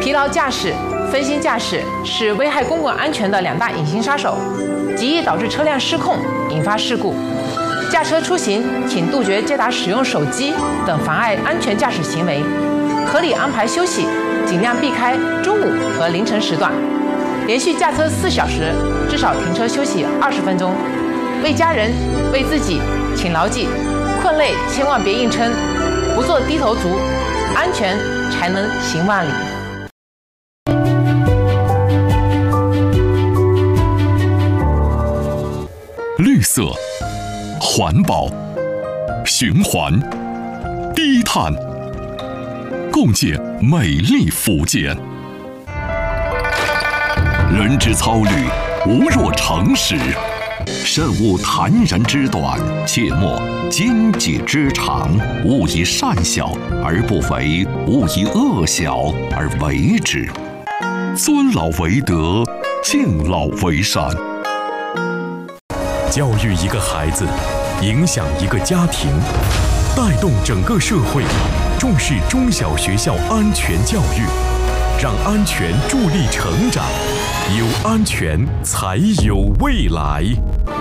疲劳驾驶、分心驾驶是危害公共安全的2大隐形杀手，极易导致车辆失控，引发事故。驾车出行，请杜绝接打使用手机等妨碍安全驾驶行为，合理安排休息，尽量避开中午和凌晨时段。连续驾车4小时，至少停车休息20分钟。为家人、为自己，请牢记：困累千万别硬撑，不做低头族，安全才能行万里。 绿色、环保、循环、低碳，共建美丽福建。人之操虑，无若诚实。慎勿谈人之短，切莫奸己之长。勿以善小而不为，勿以恶小而为之。尊老为德，敬老为善。 教育一个孩子，影响一个家庭，带动整个社会，重视中小学校安全教育，让安全助力成长，有安全才有未来。